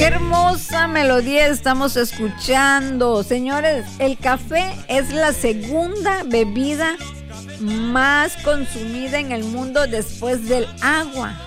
hermosa melodía estamos escuchando. Señores, el café es la segunda bebida más consumida en el mundo después del agua.